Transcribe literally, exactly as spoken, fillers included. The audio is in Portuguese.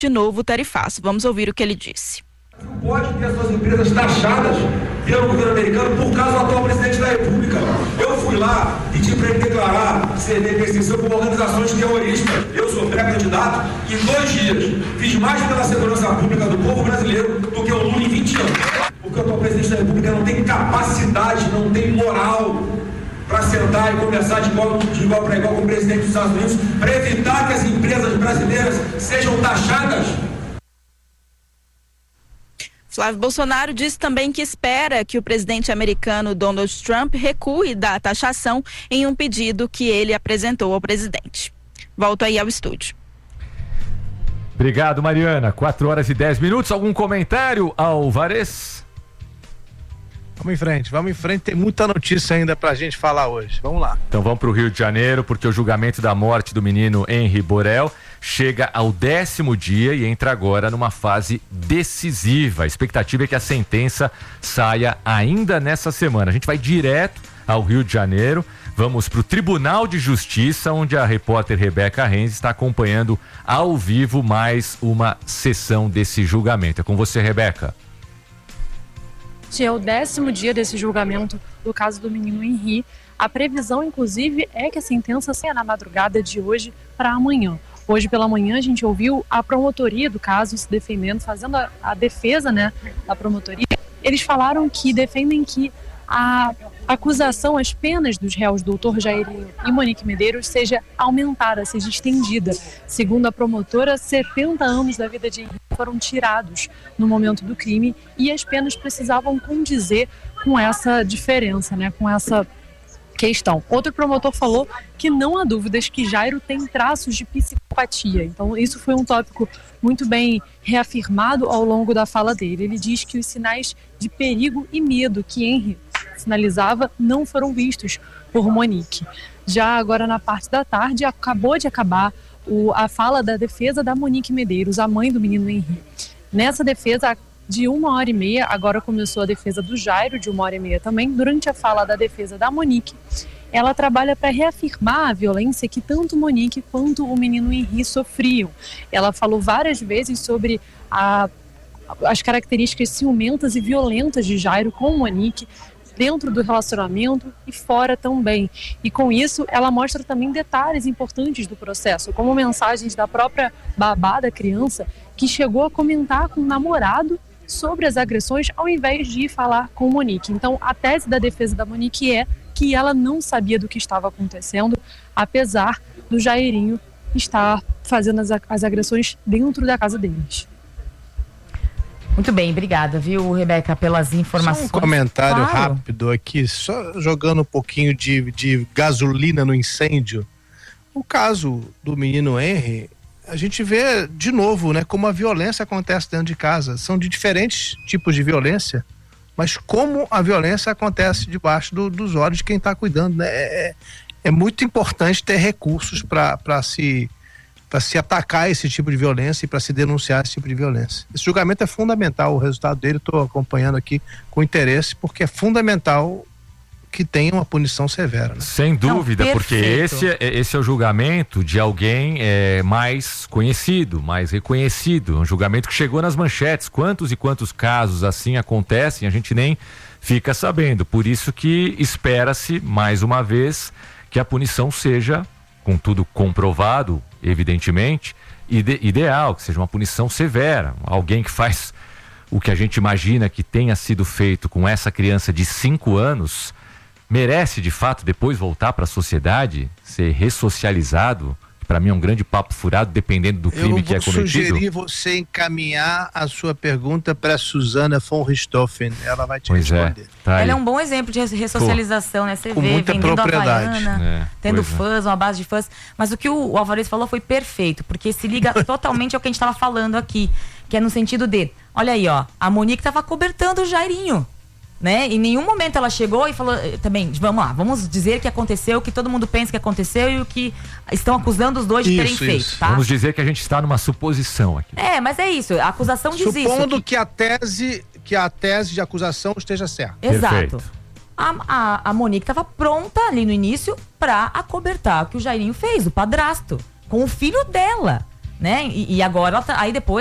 de novo tarifaço. Vamos ouvir o que ele disse. Pode ter suas empresas taxadas pelo governo americano por causa do atual presidente da República. Eu fui lá e tive para ele declarar ser perseguição por organizações terroristas. Eu sou pré-candidato e em dois dias fiz mais pela segurança pública do povo brasileiro do que o Lula em vinte anos. Porque o atual presidente da República não tem capacidade, não tem moral para sentar e conversar de igual, de igual para igual com o presidente dos Estados Unidos para evitar que as empresas brasileiras sejam taxadas. Flávio Bolsonaro disse também que espera que o presidente americano Donald Trump recue da taxação em um pedido que ele apresentou ao presidente. Volto aí ao estúdio. Obrigado, Mariana. quatro horas e dez minutos. Algum comentário, Alvarez? Vamos em frente, vamos em frente. Tem muita notícia ainda pra gente falar hoje. Vamos lá. Então vamos pro Rio de Janeiro, porque o julgamento da morte do menino Henri Borel chega ao décimo dia e entra agora numa fase decisiva. A expectativa é que a sentença saia ainda nessa semana. A gente vai direto ao Rio de Janeiro, vamos para o Tribunal de Justiça, onde a repórter Rebeca Renz está acompanhando ao vivo mais uma sessão desse julgamento. É com você, Rebeca. É o décimo dia desse julgamento do caso do menino Henri. A previsão, inclusive, é que a sentença saia na madrugada de hoje para amanhã. Hoje pela manhã a gente ouviu a promotoria do caso se defendendo, fazendo a, a defesa, né, da promotoria. Eles falaram que defendem que a acusação, as penas dos réus doutor Jairinho e Monique Medeiros seja aumentada, seja estendida. Segundo a promotora, setenta anos da vida de Henri foram tirados no momento do crime e as penas precisavam condizer com essa diferença, né, com essa questão. Outro promotor falou que não há dúvidas que Jairo tem traços de psicopatia. Então isso foi um tópico muito bem reafirmado ao longo da fala dele. Ele diz que os sinais de perigo e medo que Henri sinalizava não foram vistos por Monique. Já agora na parte da tarde acabou de acabar o, a fala da defesa da Monique Medeiros, a mãe do menino Henri. Nessa defesa de uma hora e meia, agora começou a defesa do Jairo, de uma hora e meia também. Durante a fala da defesa da Monique, ela trabalha para reafirmar a violência que tanto Monique quanto o menino Henri sofriam. Ela falou várias vezes sobre a, as características ciumentas e violentas de Jairo com Monique, dentro do relacionamento e fora também. E com isso, ela mostra também detalhes importantes do processo, como mensagens da própria babá da criança, que chegou a comentar com o namorado sobre as agressões, ao invés de ir falar com Monique. Então, a tese da defesa da Monique é que ela não sabia do que estava acontecendo, apesar do Jairinho estar fazendo as, as agressões dentro da casa deles. Muito bem, obrigada, viu, Rebeca, pelas informações. Só um comentário claro. rápido aqui, só jogando um pouquinho de, de gasolina no incêndio. O caso do menino Henri, a gente vê de novo, né, como a violência acontece dentro de casa. São de diferentes tipos de violência, mas como a violência acontece debaixo do, dos olhos de quem está cuidando, né? É, é muito importante ter recursos para se para se atacar esse tipo de violência e para se denunciar esse tipo de violência. Esse julgamento é fundamental, o resultado dele estou acompanhando aqui com interesse, porque é fundamental que tenha uma punição severa. Né? Sem dúvida, Não, porque esse, esse é o julgamento de alguém é, mais conhecido, mais reconhecido, um julgamento que chegou nas manchetes. Quantos e quantos casos assim acontecem, a gente nem fica sabendo. Por isso que espera-se, mais uma vez, que a punição seja, com tudo comprovado, evidentemente, ide- ideal, que seja uma punição severa. Alguém que faz o que a gente imagina que tenha sido feito com essa criança de cinco anos, merece de fato depois voltar para a sociedade, ser ressocializado. Para mim é um grande papo furado, dependendo do crime que é cometido. Eu vou sugerir você encaminhar a sua pergunta para Suzana von Richthofen, ela vai te pois responder. É, tá. Ela é um bom exemplo de ressocialização, Pô, né? Você com vê, muita vendendo propriedade. Havaiana, É, tendo pois é. fãs, uma base de fãs. Mas o que o Alvarez falou foi perfeito, porque se liga totalmente ao que a gente estava falando aqui, que é no sentido de, olha aí, ó, a Monique estava cobertando o Jairinho, né? Em nenhum momento ela chegou e falou, também, vamos lá, vamos dizer que aconteceu, o que todo mundo pensa que aconteceu e o que estão acusando os dois de terem Isso, feito, isso. tá? Vamos dizer que a gente está numa suposição aqui. É, mas é isso, a acusação diz isso. Supondo que... que a tese, que a tese de acusação esteja certa. Exato. Perfeito. A, a, a Monique estava pronta ali no início pra acobertar o que o Jairinho fez, o padrasto, com o filho dela. né? E, e agora, ela tá, aí depois